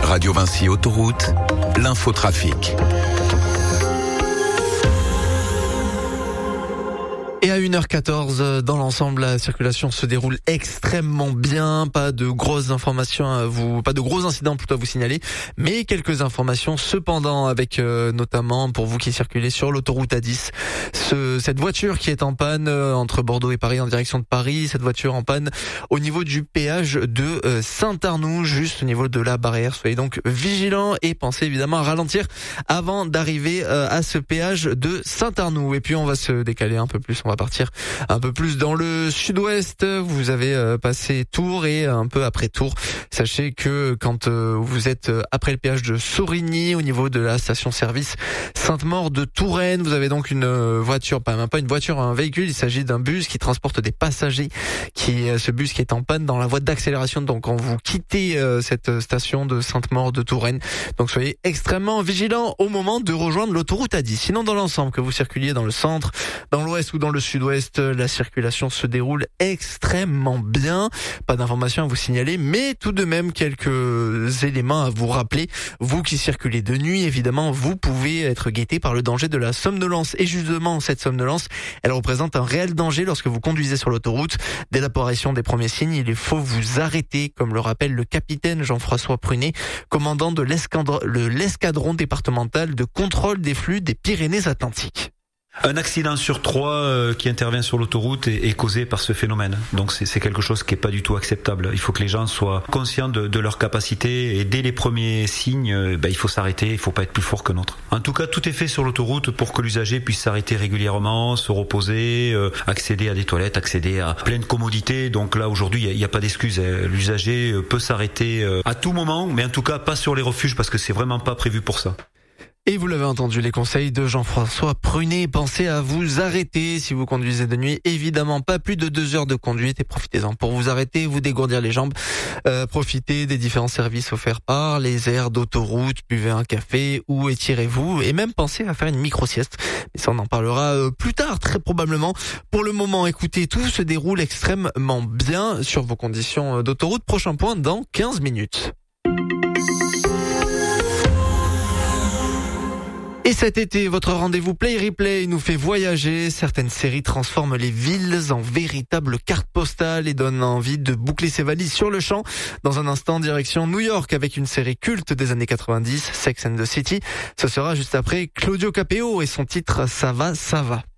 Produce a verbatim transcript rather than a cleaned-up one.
Radio Vinci Autoroute, l'infotrafic. Et à une heure quatorze, dans l'ensemble, la circulation se déroule extrêmement bien. Pas de grosses informations à vous, pas de gros incidents plutôt à vous signaler, mais quelques informations cependant avec euh, notamment pour vous qui circulez sur l'autoroute A dix, ce, cette voiture qui est en panne euh, entre Bordeaux et Paris en direction de Paris, cette voiture en panne au niveau du péage de euh, Saint-Arnoux, juste au niveau de la barrière. Soyez donc vigilants et pensez évidemment à ralentir avant d'arriver euh, à ce péage de Saint-Arnoux. Et puis on va se décaler un peu plus. On va partir un peu plus dans le sud-ouest. Vous avez euh, passé Tours et un peu après Tours. Sachez que quand euh, vous êtes après le péage de Saurigny, au niveau de la station-service Sainte-Maure de Touraine, vous avez donc une voiture, pas même pas une voiture, un véhicule. Il s'agit d'un bus qui transporte des passagers. Qui, ce bus qui est en panne dans la voie d'accélération. Donc quand vous quittez euh, cette station de Sainte-Maure de Touraine, donc soyez extrêmement vigilants au moment de rejoindre l'autoroute A dix. Sinon, dans l'ensemble, que vous circuliez dans le centre, dans l'ouest ou dans le sud-ouest, la circulation se déroule extrêmement bien. Pas d'informations à vous signaler, mais tout de même quelques éléments à vous rappeler. Vous qui circulez de nuit, évidemment, vous pouvez être guetté par le danger de la somnolence. Et justement, cette somnolence, elle représente un réel danger lorsque vous conduisez sur l'autoroute. Dès l'apparition des premiers signes, il faut vous arrêter, comme le rappelle le capitaine Jean-François Prunet, commandant de l'escadron, le, l'escadron départemental de contrôle des flux des Pyrénées-Atlantiques. Un accident sur trois euh, qui intervient sur l'autoroute est, est causé par ce phénomène. Donc c'est, c'est quelque chose qui est pas du tout acceptable. Il faut que les gens soient conscients de, de leur capacité et dès les premiers signes, euh, ben, il faut s'arrêter, il faut pas être plus fort que l'autre. En tout cas, tout est fait sur l'autoroute pour que l'usager puisse s'arrêter régulièrement, se reposer, euh, accéder à des toilettes, accéder à plein de commodités. Donc là, aujourd'hui, il n'y a, a pas d'excuse. L'usager peut s'arrêter euh, à tout moment, mais en tout cas pas sur les refuges parce que c'est vraiment pas prévu pour ça. Et vous l'avez entendu, les conseils de Jean-François Prunet. Pensez à vous arrêter si vous conduisez de nuit. Évidemment, pas plus de deux heures de conduite et profitez-en pour vous arrêter, vous dégourdir les jambes. Euh, profitez des différents services offerts par les aires d'autoroute, buvez un café ou étirez-vous. Et même pensez à faire une micro-sieste. Mais ça, on en parlera euh, plus tard, très probablement. Pour le moment, écoutez, tout se déroule extrêmement bien sur vos conditions d'autoroute. Prochain point dans quinze minutes. Et cet été, votre rendez-vous Play Replay nous fait voyager. Certaines séries transforment les villes en véritables cartes postales et donnent envie de boucler ses valises sur le champ. Dans un instant, direction New York avec une série culte des années quatre-vingt-dix, Sex and the City. Ce sera juste après Claudio Capéo et son titre Ça va, ça va.